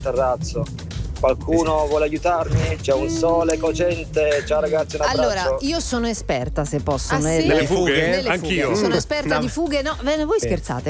terrazzo. Qualcuno vuole aiutarmi? C'è un sole cocente. Ciao ragazzi, un abbraccio. Allora, io sono esperta, se posso, Ah, sì? nelle Nelle fughe? nelle Anch'io. fughe. Sono esperta No. di fughe. No, voi scherzate.